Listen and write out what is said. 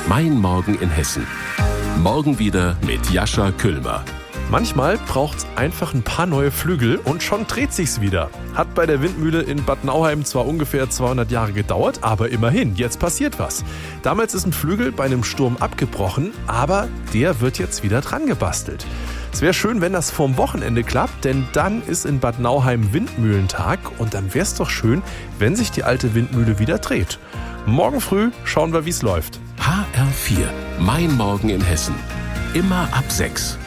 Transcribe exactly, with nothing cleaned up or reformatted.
Mein Morgen in Hessen. Morgen wieder mit Jascha Küllmer. Manchmal braucht es einfach ein paar neue Flügel und schon dreht sich's wieder. Hat bei der Windmühle in Bad Nauheim zwar ungefähr zweihundert Jahre gedauert, aber immerhin, jetzt passiert was. Damals ist ein Flügel bei einem Sturm abgebrochen, aber der wird jetzt wieder dran gebastelt. Es wäre schön, wenn das vorm Wochenende klappt, denn dann ist in Bad Nauheim Windmühlentag und dann wäre es doch schön, wenn sich die alte Windmühle wieder dreht. Morgen früh schauen wir, wie es läuft. H R vier. Mein Morgen in Hessen. Immer ab sechs.